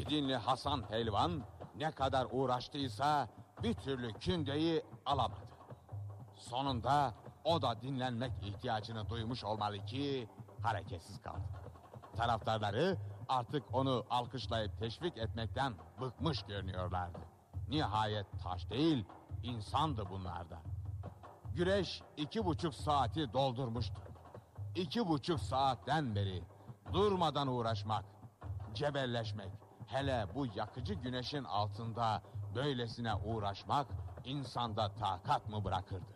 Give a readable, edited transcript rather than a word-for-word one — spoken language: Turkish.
Vidinli Hasan Pehlivan ne kadar uğraştıysa bir türlü kündeyi alamadı. Sonunda o da dinlenmek ihtiyacını duymuş olmalı ki hareketsiz kaldı. Taraftarları artık onu alkışlayıp teşvik etmekten bıkmış görünüyorlardı. Nihayet taş değil, insandı bunlar da. Güreş 2,5 saati doldurmuştu. 2,5 saatten beri durmadan uğraşmak, cebelleşmek, hele bu yakıcı güneşin altında böylesine uğraşmak insanda takat mı bırakırdı?